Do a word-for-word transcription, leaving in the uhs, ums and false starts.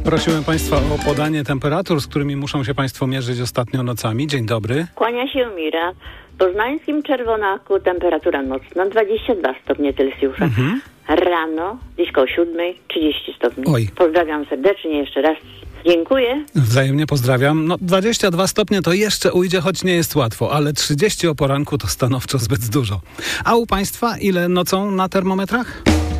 Prosiłem Państwa o podanie temperatur, z którymi muszą się Państwo mierzyć ostatnio nocami. Dzień dobry. Kłania się Mira. W poznańskim Czerwonaku temperatura nocna dwadzieścia dwa stopnie Celsjusza. Mhm. Rano, gdzieś koło siódmej, trzydzieści stopni. Oj. Pozdrawiam serdecznie jeszcze raz. Dziękuję. Wzajemnie pozdrawiam. No dwadzieścia dwa stopnie to jeszcze ujdzie, choć nie jest łatwo, ale trzydzieści o poranku to stanowczo zbyt dużo. A u Państwa ile nocą na termometrach?